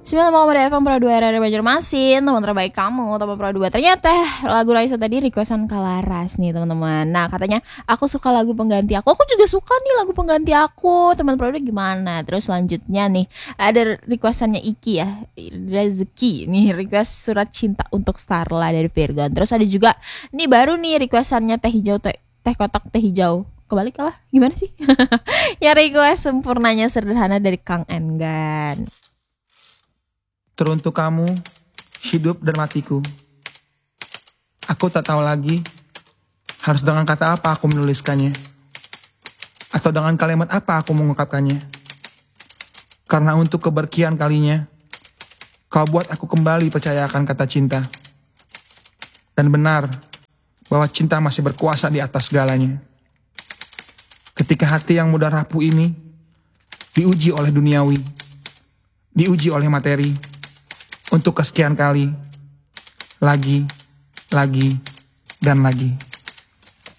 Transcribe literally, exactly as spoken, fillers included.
sembilan koma empat F M Pro dua R R Banjarmasin, teman terbaik kamu, teman Pro dua. Ternyata lagu Raisa tadi requestan Kalaras nih teman-teman. Nah katanya aku suka lagu pengganti aku, aku juga suka nih lagu pengganti aku. Teman Pro dua gimana? Terus selanjutnya nih ada requestannya Iki ya, Rezeki nih request Surat Cinta untuk Starla dari Virgon. Terus ada juga nih baru nih requestannya Teh Hijau Teh, teh Kotak Teh Hijau. Kebalik apa? Gimana sih? Ya request Sempurnanya Sederhana dari Kang Enggan. Teruntuk kamu, hidup dan matiku. Aku tak tahu lagi harus dengan kata apa aku menuliskannya, atau dengan kalimat apa aku mengungkapkannya. Karena untuk keberkian kalinya, kau buat aku kembali percaya akan kata cinta. Dan benar bahwa cinta masih berkuasa di atas segalanya. Ketika hati yang mudah rapuh ini diuji oleh duniawi, diuji oleh materi, untuk kesekian kali, lagi, lagi, dan lagi.